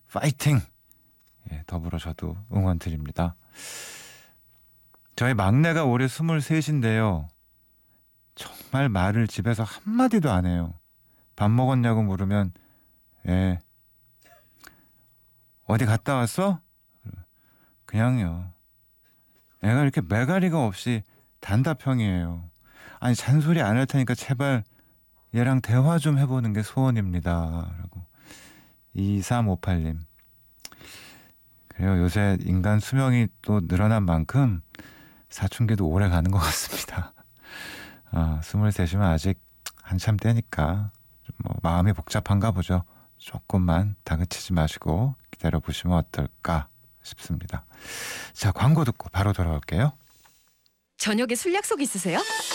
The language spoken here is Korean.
파이팅! 예, 더불어 저도 응원 드립니다. 저희 막내가 올해 23인데요. 정말 말을 집에서 한마디도 안 해요. 밥 먹었냐고 물으면 예, 어디 갔다 왔어? 그냥요. 애가 이렇게 매가리가 없이 단답형이에요. 아니 잔소리 안 할 테니까 제발 얘랑 대화 좀 해보는 게 소원입니다. 라고 2358님. 그래요. 요새 인간 수명이 또 늘어난 만큼 사춘기도 오래 가는 것 같습니다. 23이면 아직 한참 때니까 뭐 마음이 복잡한가 보죠. 조금만 다그치지 마시고 기다려보시면 어떨까 싶습니다. 자, 광고 듣고 바로 돌아올게요. 저녁에 술 약속 있으세요?